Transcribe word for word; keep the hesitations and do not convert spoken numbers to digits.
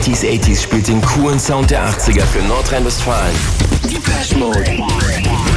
achtziger achtziger spielt den coolen Sound der achtziger für Nordrhein-Westfalen. Depeche Mode.